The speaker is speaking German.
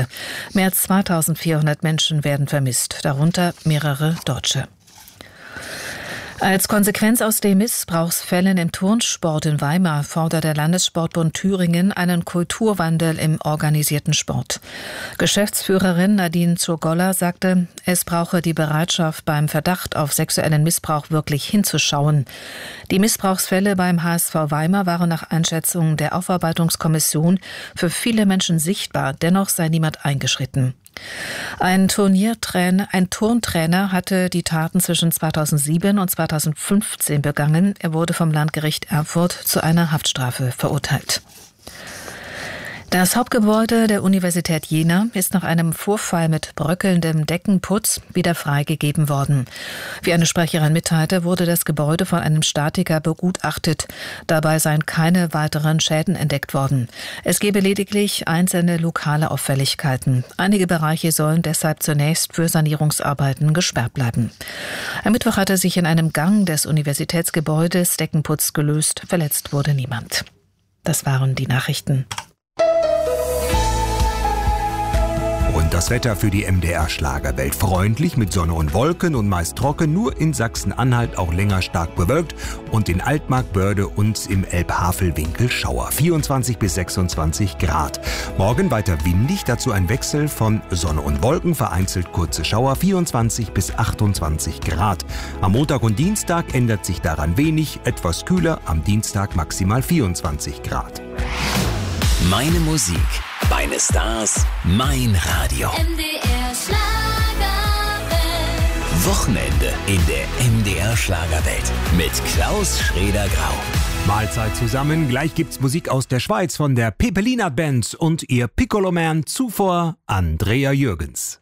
Tote. Mehr als 2400 Menschen werden vermisst, darunter mehrere Deutsche. Als Konsequenz aus den Missbrauchsfällen im Turnsport in Weimar fordert der Landessportbund Thüringen einen Kulturwandel im organisierten Sport. Geschäftsführerin Nadine Zurgolla sagte, es brauche die Bereitschaft, beim Verdacht auf sexuellen Missbrauch wirklich hinzuschauen. Die Missbrauchsfälle beim HSV Weimar waren nach Einschätzung der Aufarbeitungskommission für viele Menschen sichtbar, dennoch sei niemand eingeschritten. Ein Turntrainer hatte die Taten zwischen 2007 und 2015 begangen. Er wurde vom Landgericht Erfurt zu einer Haftstrafe verurteilt. Das Hauptgebäude der Universität Jena ist nach einem Vorfall mit bröckelndem Deckenputz wieder freigegeben worden. Wie eine Sprecherin mitteilte, wurde das Gebäude von einem Statiker begutachtet. Dabei seien keine weiteren Schäden entdeckt worden. Es gebe lediglich einzelne lokale Auffälligkeiten. Einige Bereiche sollen deshalb zunächst für Sanierungsarbeiten gesperrt bleiben. Am Mittwoch hatte sich in einem Gang des Universitätsgebäudes Deckenputz gelöst. Verletzt wurde niemand. Das waren die Nachrichten. Und das Wetter für die MDR-Schlagerwelt. Freundlich mit Sonne und Wolken und meist trocken, nur in Sachsen-Anhalt auch länger stark bewölkt und in Altmark-Börde und im Elbhavelwinkel Schauer. 24 bis 26 Grad. Morgen weiter windig, dazu ein Wechsel von Sonne und Wolken, vereinzelt kurze Schauer, 24 bis 28 Grad. Am Montag und Dienstag ändert sich daran wenig, etwas kühler, am Dienstag maximal 24 Grad. Meine Musik, meine Stars, mein Radio. MDR Schlagerwelt. Wochenende in der MDR Schlagerwelt mit Klaus Schraeder-Grau. Mahlzeit zusammen, gleich gibt's Musik aus der Schweiz von der Pepelinat Band und ihr Piccolo-Man, zuvor Andrea Jürgens.